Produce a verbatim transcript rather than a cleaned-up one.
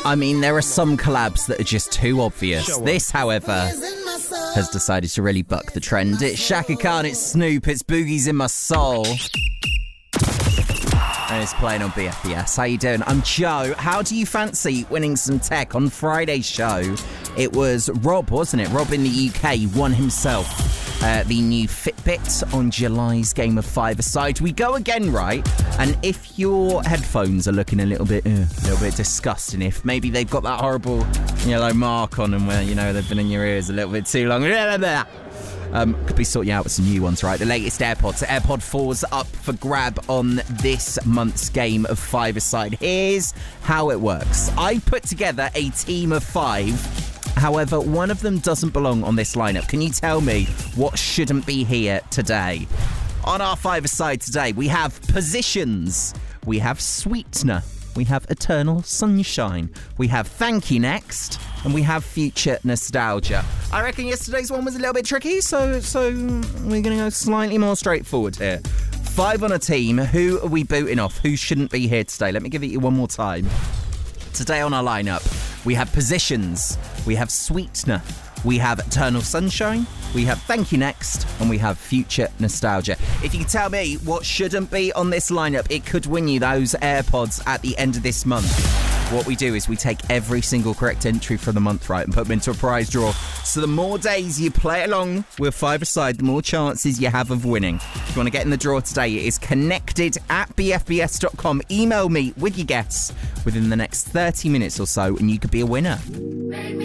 I mean, there are some collabs that are just too obvious. Show This, however, has decided to really buck the trend. It's Shaka Khan, it's Snoop, it's Boogie's in My Soul. And it's playing on B F B S. How you doing? I'm Joe. How do you fancy winning some tech? On Friday's show, it was Rob, wasn't it? Rob in the U K won himself uh, the new Fitbit on July's Game of Five-a-Side. We go again, right? And if your headphones are looking a little bit, uh, a little bit disgusting, if maybe they've got that horrible yellow mark on them where, you know, they've been in your ears a little bit too long. Um, could be sorting out with some new ones, right? The latest AirPods. AirPod four's up for grab on this month's Game of Five-a-Side. Here's how it works. I put together a team of five. However, one of them doesn't belong on this lineup. Can you tell me what shouldn't be here today? On our Five-a-Side today, we have Positions. We have Sweetener. We have Eternal Sunshine. We have Thank You Next. And we have Future Nostalgia. I reckon yesterday's one was a little bit tricky, so so we're going to go slightly more straightforward here. Five on a team. Who are we booting off? Who shouldn't be here today? Let me give it you one more time. Today on our lineup, we have Positions. We have Sweetener. We have Eternal Sunshine, we have Thank You Next, and we have Future Nostalgia. If you can tell me what shouldn't be on this lineup, it could win you those AirPods at the end of this month. What we do is we take every single correct entry for the month, right, and put them into a prize draw. So the more days you play along with Five-a-Side, the more chances you have of winning. If you want to get in the draw today, it is connected at b f b s dot com. Email me with your guess within the next thirty minutes or so, and you could be a winner.